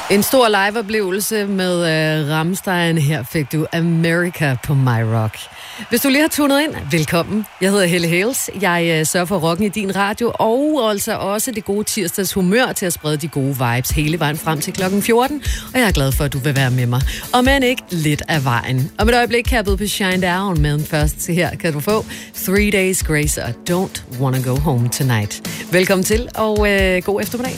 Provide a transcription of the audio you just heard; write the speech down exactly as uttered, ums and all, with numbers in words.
En stor liveoplevelse med uh, Rammstein. Her fik du America på My Rock. Hvis du lige har tunet ind, velkommen. Jeg hedder Helle Hales. Jeg uh, sørger for rocken i din radio, og altså også det gode tirsdags humør til at sprede de gode vibes hele vejen frem til klokken fjorten. Og jeg er glad for, at du vil være med mig. Og men ikke lidt af vejen. Om et øjeblik kan jeg byde på Shine Down, men først her kan du få Three Days Grace og Don't Wanna Go Home Tonight. Velkommen til, og uh, god eftermiddag.